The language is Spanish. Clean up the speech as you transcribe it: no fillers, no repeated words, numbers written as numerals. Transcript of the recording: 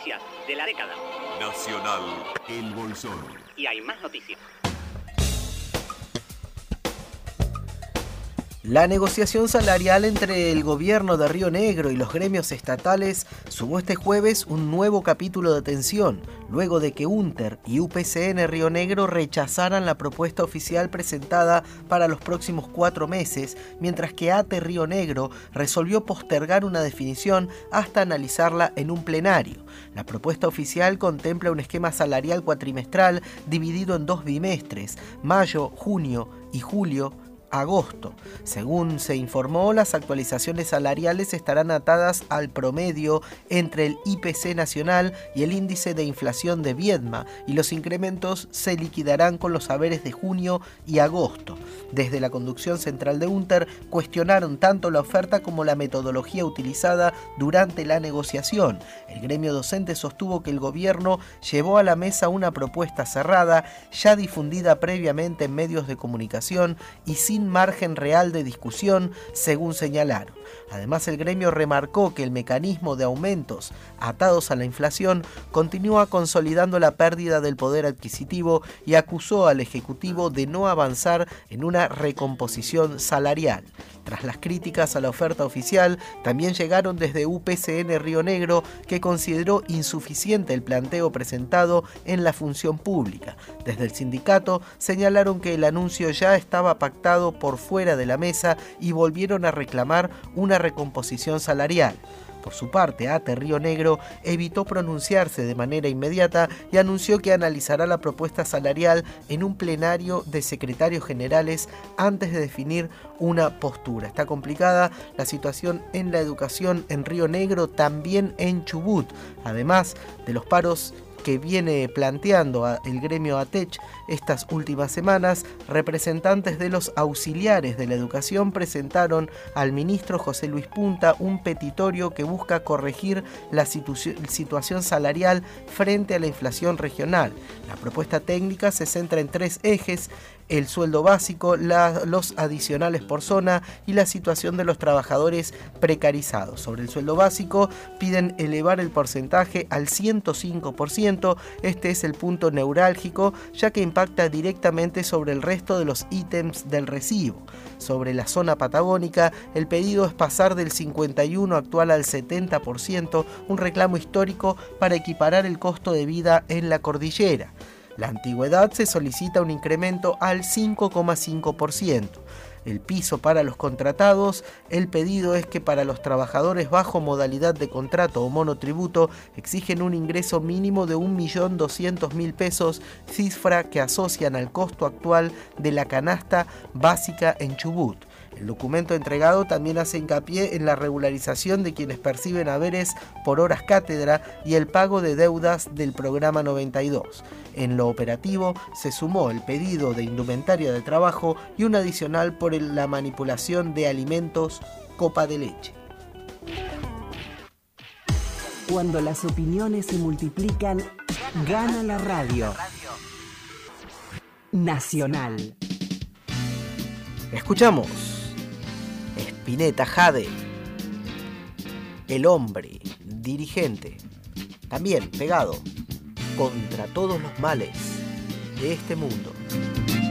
noticias de la década. Nacional, El Bolsón. Y hay más noticias. La negociación salarial entre el gobierno de Río Negro y los gremios estatales sumó este jueves un nuevo capítulo de tensión, luego de que UNTER y UPCN Río Negro rechazaran la propuesta oficial presentada para los próximos 4 meses, mientras que ATE Río Negro resolvió postergar una definición hasta analizarla en un plenario. La propuesta oficial contempla un esquema salarial cuatrimestral dividido en 2 bimestres, mayo, junio y julio, agosto. Según se informó, las actualizaciones salariales estarán atadas al promedio entre el IPC nacional y el índice de inflación de Viedma, y los incrementos se liquidarán con los haberes de junio y agosto. Desde la conducción central de UNTER cuestionaron tanto la oferta como la metodología utilizada durante la negociación. El gremio docente sostuvo que el gobierno llevó a la mesa una propuesta cerrada, ya difundida previamente en medios de comunicación y sin margen real de discusión, según señalaron. Además, el gremio remarcó que el mecanismo de aumentos atados a la inflación continúa consolidando la pérdida del poder adquisitivo y acusó al Ejecutivo de no avanzar en una recomposición salarial. Tras las críticas a la oferta oficial, también llegaron desde UPCN Río Negro, que consideró insuficiente el planteo presentado en la función pública. Desde el sindicato señalaron que el anuncio ya estaba pactado por fuera de la mesa y volvieron a reclamar una recomposición salarial. Por su parte, ATE Río Negro evitó pronunciarse de manera inmediata y anunció que analizará la propuesta salarial en un plenario de secretarios generales antes de definir una postura. Está complicada la situación en la educación en Río Negro, también en Chubut, además de los paros que viene planteando el gremio ATECH estas últimas semanas. Representantes de los auxiliares de la educación presentaron al ministro José Luis Punta un petitorio que busca corregir la situación salarial frente a la inflación regional. La propuesta técnica se centra en 3 ejes: el sueldo básico, los adicionales por zona y la situación de los trabajadores precarizados. Sobre el sueldo básico, piden elevar el porcentaje al 105%. Este es el punto neurálgico, ya que impacta directamente sobre el resto de los ítems del recibo. Sobre la zona patagónica, el pedido es pasar del 51% actual al 70%, un reclamo histórico para equiparar el costo de vida en la cordillera. La antigüedad se solicita un incremento al 5,5%. El piso para los contratados, el pedido es que para los trabajadores bajo modalidad de contrato o monotributo exigen un ingreso mínimo de 1.200.000 pesos, cifra que asocian al costo actual de la canasta básica en Chubut. El documento entregado también hace hincapié en la regularización de quienes perciben haberes por horas cátedra y el pago de deudas del programa 92. En lo operativo se sumó el pedido de indumentaria de trabajo y un adicional por la manipulación de alimentos copa de leche. Cuando las opiniones se multiplican, gana la radio. Nacional. Escuchamos Spinetta Jade, el hombre dirigente, también pegado contra todos los males de este mundo.